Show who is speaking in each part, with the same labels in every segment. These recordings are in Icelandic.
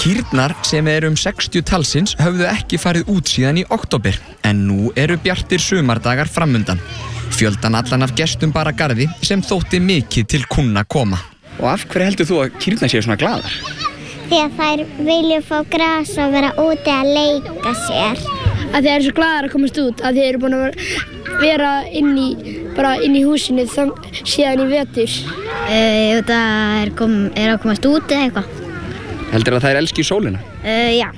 Speaker 1: Kýrnar sem 60 talsins höfðu ekki farið út síðan í október, en nú eru bjartir sumardagar framundan. Fjöldan allan af gestum bara garði sem þótti mikið til kunna koma. Og af hverju heldur þú að kýrnar séu svona glaðar?
Speaker 2: Því að þær vilja fá gras og vera úti að leika sér.
Speaker 3: Að þið eru svo glaðar að komast út, að þið eru búin að vera inn í húsinu síðan í vetur.
Speaker 2: Það er að komast út eða eitthvað.
Speaker 1: Heldur að þær elski sólina?
Speaker 2: Já.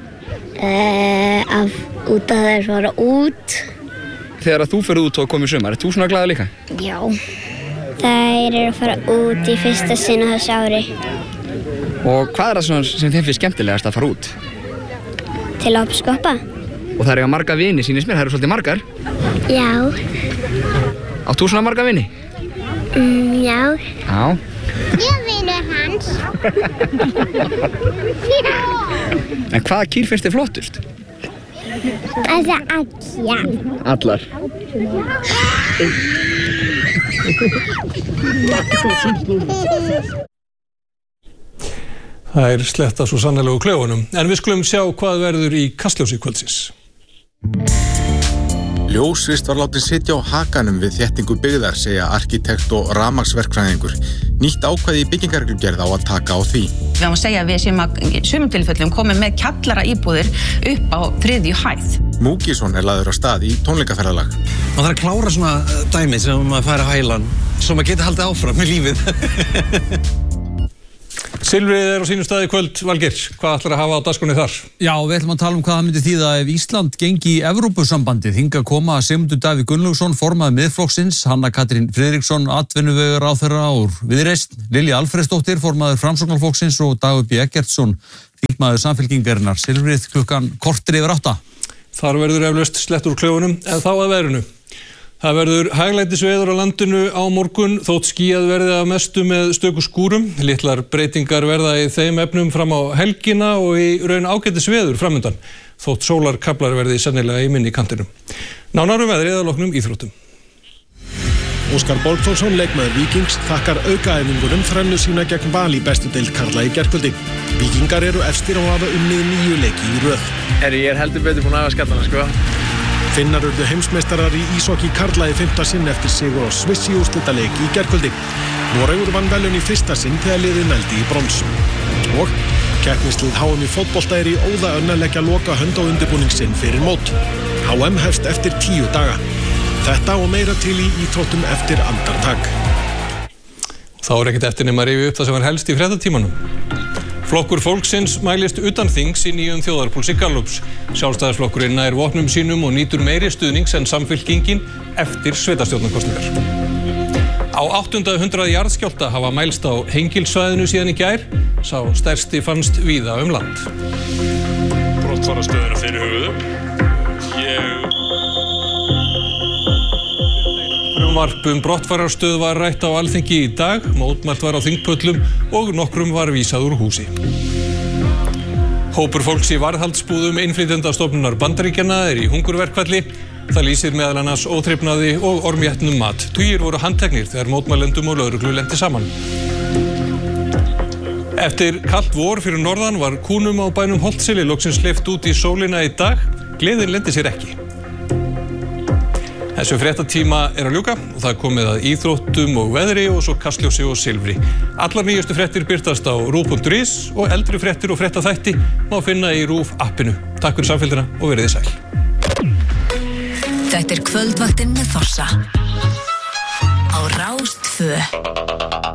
Speaker 2: Út að þær fara út.
Speaker 1: Þegar að þú ferð út og komið sumar, þú svona glaður líka?
Speaker 2: Já. Þær eru að fara út í fyrsta sinn á þessu ári.
Speaker 1: Og hvað það svona sem þeim finnst skemmtilegast að fara út?
Speaker 2: Til að skoppa.
Speaker 1: Og það eru marga vini, sýnist mér, það eru svolítið margar.
Speaker 2: Já.
Speaker 1: Átt þú svona marga vini?
Speaker 2: Já.
Speaker 1: Já.
Speaker 2: Ég vinur hans.
Speaker 1: En hvaða kýr finnst þið flottust?
Speaker 2: Þessa allja.
Speaker 1: Allar.
Speaker 4: Það sletta svo sannarlega úr klaufunum, en við skulum sjá hvað verður í Kastljósi kvöldsins.
Speaker 5: Ljósrist var látið sitja á hakanum við þéttingu byggðar, segja arkitekt og rafmagnsverkfræðingur. Nýtt ákvæði í byggingarreglugerð á að taka á því.
Speaker 6: Við má segja að við séum að í sumum tilfellum komið með kjallara íbúðir upp á 3. hæð.
Speaker 5: Múkisson lagður á stað í tónleikaferðalag.
Speaker 7: Man þarf að klára svona dæmi sem maður fær að hælan, svo maður geti haldið áfram með lífið.
Speaker 4: Silfrið á sínum staði kvöld, Valgeir. Hvað ætlar að hafa á dagskránni þar?
Speaker 8: Já, við ætlum að tala hvað það myndi þýða ef Ísland gengi í Evrópusambandið. Hingað koma Sigmundur Davíð Gunnlaugsson, formaður Miðflokksins, Hanna Katrín Friðriksson, atvinnuvegaráðherra úr Viðreisn, Lilja Alfreðsdóttir, formaður Framsóknarflokksins og Dagur B. Eggertsson, þingmaður Samfylkingarinnar. Silfrið klukkan korter yfir 8.
Speaker 4: Þar verður eflaust slett úr klaufunum, en þá að veðrinu. Það verður hæglætisveður á landinu á morgun, þótt skýjað verði að mestu með stöku skúrum. Litlar breytingar verða í þeim efnum fram á helgina og í raun ágætisveður framundan, þótt sólarkaflar verði sennilega í minni kantinum. Nánar veðrið að loknum íþróttum.
Speaker 9: Óskar Borgþórsson, leikmaður Víkings, þakkar aukaæfingunum þrennu sína gegn Val í bestu deild karla í gærkvöldi. Víkingar eru efstir og hafa unnið 9 leiki í röð.
Speaker 10: Ég er heldur betur búinn að hafa skallana, sko.
Speaker 9: Finnar urðu heimsmeistarar í íshokkí karla í 5. sinn eftir sigur á Sviss í úrslitaleik í gærkvöldi. Noregur vann verðlaun í 1. sinn þegar liðið nældi í brons. Og keppnislið HM í fótbolta í óðaönn að leggja loka hönd á undirbúning sinn fyrir mót. HM hefst eftir 10 daga. Þetta og meira til í íþróttum eftir andartak.
Speaker 4: Þá ekkert eftir nema að rifja upp það sem var helst í fréttatímanum. Flokkur fólksins mælist utan þings í nýjum þjóðarpúlsi Gallups. Sjálfstæðisflokkurinn nær vopnum sínum og nýtur meiri stuðnings en Samfylkingin eftir sveitarstjórnarkosningar. Á 800 jarðskjálfta hafa mælst á Hengilssvæðinu síðan í gær. Sá stærsti fannst víða land.
Speaker 11: Brottfarastöðuna fyrir höfuðu.
Speaker 4: Frumvarp brottfararstöð var rætt á Alþingi í dag, mótmælt var á þingpöllum og nokkrum var vísað úr húsi. Hópur fólks í varðhaldsbúðum innflytjendastofnunar Bandaríkjanna í hungurverkfalli. Það lýsir meðal annars óþrifnaði og orméttnum mat. Tugir voru handteknir þegar mótmælendum og lögreglu lenti saman. Eftir kalt vor fyrir norðan var kúnum á bænum Holtseli loksins hleypt út í sólina í dag. Gleðin lendi sér ekki. Þessu fréttatíma að ljúka og það komið að íþróttum og veðri og svo Kastljósi og Silfri. Allar nýjustu fréttir birtast á RÚV.is og eldri fréttir og fréttaþætti má finna í RÚV appinu. Takk fyrir samfylgdina og veriði sæl.
Speaker 12: Þetta kvöldvaktin með Þorsa á Rás 2.